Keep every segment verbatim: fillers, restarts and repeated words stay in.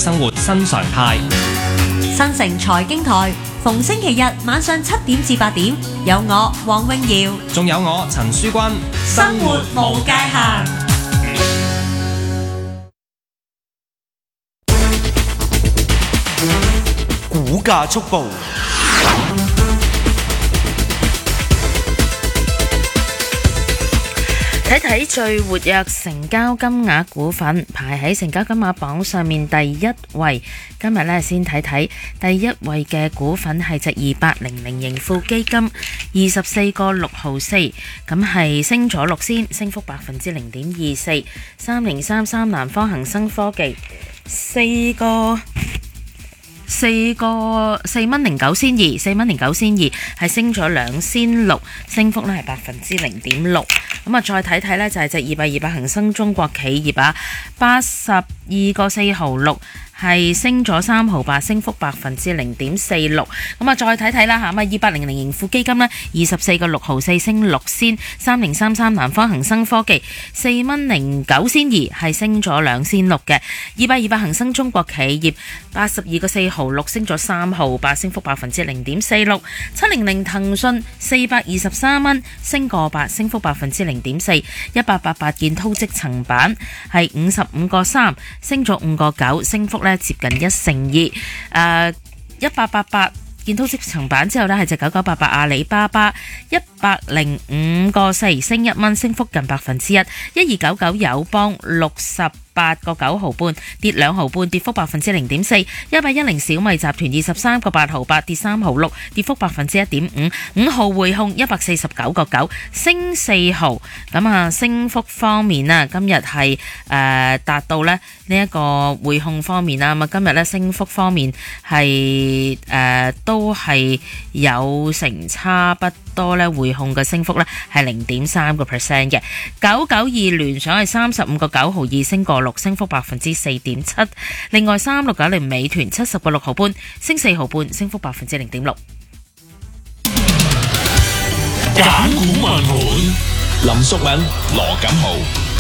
生活新常態。 新城財經台逢星期日晚上七點至八點，有我黃詠瑤， 仲有我陳書君， 生活無界限。 股價速報。 睇睇最活躍成交金額股份，排喺成交金額榜上面第一位。今日呢，先睇睇第一位嘅股份係隻二八零零盈富基金，二十四個六毫四，咁係升咗六仙，升幅百分之零點二四。三零三三南方恒生科技，四個。四個四蚊零九仙二，四蚊零九仙二係升咗兩仙六，升幅呢係百分之零點六。咁啊，再睇睇呢，就係隻二百二百恒生中國企業啊，八十二個四毫六。係升咗三毫八，升幅百分之零點四六。咁啊，再睇睇啦嚇，咁啊，二八零零盈富基金呢，二十四個六毫四升六仙，三零三三南方恒生科技四蚊零九仙二係升咗兩仙六嘅，二百二百恒生中國企業八十二個四毫六升咗三毫八，升幅百分之零點四六。七零零騰訊四百二十三蚊升個八，升幅百分之零點四。一八八八建滔積層板係五十五個三升咗五個九，升幅接近一成二。誒，一八八八建滔積層板之後呢，係隻九九八八阿里巴巴一百零五個四升一蚊，升幅近百分之一。一二九九友邦六十八個九毫半跌兩毫半，跌幅百分之零點四。一八一零小米集團二十三個八毫八跌三毫六，跌幅百分之一點五。五號匯控一百四十九個九升四毫。咁啊，升幅方面啊，今日係誒達到咧呢一個匯控方面啦。咁啊，今日咧升幅方面係誒、呃、都係有成差不多咧，匯控嘅升幅咧係零點三個 percent 嘅。九九二聯想係三十五個九毫二升個六，升幅百分之四點七。另外三六九零美團七十個六毫半升四毫半，升幅百分之零點六。 揀股問盤，林淑敏、羅錦豪。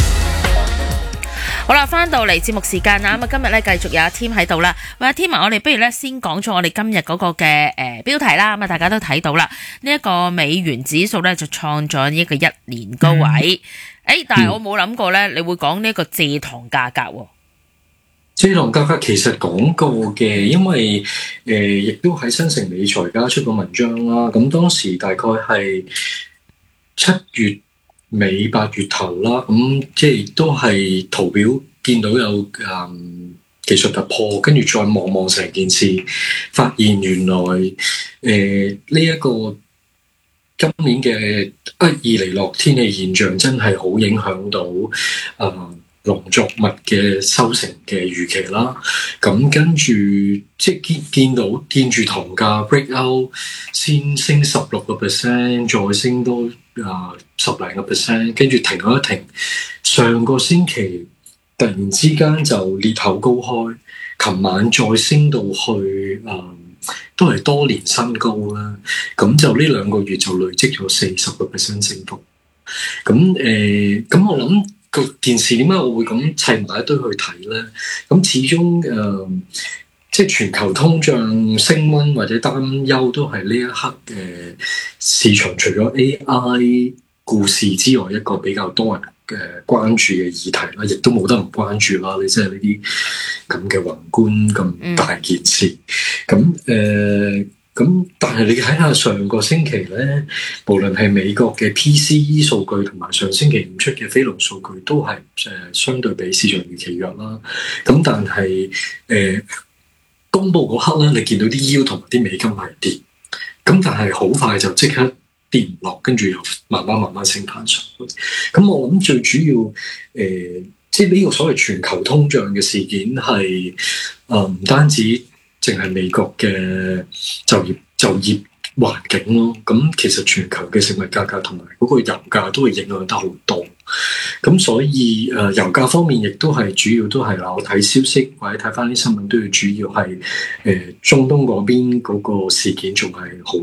好啦，翻到嚟節目時間啦，咁啊今日咧繼續有阿 Tim 喺度啦。喂，阿 Tim 啊，我哋不如咧先講咗我哋今日嗰個嘅誒、呃、標題啦。咁啊，大家都睇到啦，呢、這、一個美元指數咧就創咗一個一年高位。誒、嗯，但係我冇諗過咧，你會講呢一個蔗糖價格。 蔗糖價格其實講過嘅，因為誒亦、呃、都喺新城理財家出過文章啦。咁當時大概係七月尾八月頭啦，咁即係都係圖表見到有誒、嗯、技術突破，跟住再望望成件事，發現原來誒呢一個今年嘅厄爾尼諾天氣現象真係好影響到誒、呃農作物嘅收成嘅預期啦，咁跟住即係見見到見住糖價 break out 先升十六個 percent， 再升多啊十零個 percent， 跟住停咗一停。上個星期突然之間就裂口高開，琴晚再升到去啊、呃，都係多年新高啦。咁就呢兩個月就累積咗四十個 percent 升幅。咁誒，咁、呃、我諗。個件事點解我會咁砌埋一堆去睇咧？咁始終誒、呃，即係全球通脹升溫或者擔憂都係呢一刻嘅、呃、市場除咗 A I 故事之外，一個比較多人嘅關注嘅議題啦，亦都冇得唔關注啦。你即係呢啲咁嘅宏觀咁大件事，咁誒。呃咁，但係你睇下上個星期咧，無論係美國嘅 P C E 數據同埋上星期五出嘅非農數據，都係誒相對比市場預期弱啦。咁但係誒、呃、公佈嗰刻咧，你見到啲 yield 同埋啲美金係跌，咁但係好快就即刻跌唔落，跟住又慢慢慢慢升翻上去。咁我諗最主要誒、呃，即係呢個所謂全球通脹嘅事件係誒唔單止。淨係美國嘅就業就業環境咯，咁其實全球嘅食物價格同埋嗰個油價都會影響得好多，咁所以誒、呃、油價方面亦都係主要都係啦，我睇消息或者睇翻啲新聞都要主要係誒、呃、中東嗰邊嗰個事件仲係好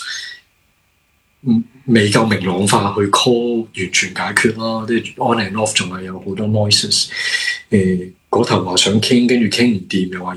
未夠明朗化去 call 完全解決啦，即係 on and off 仲係有好多 noises，誒嗰頭話想傾，跟住傾唔掂又話。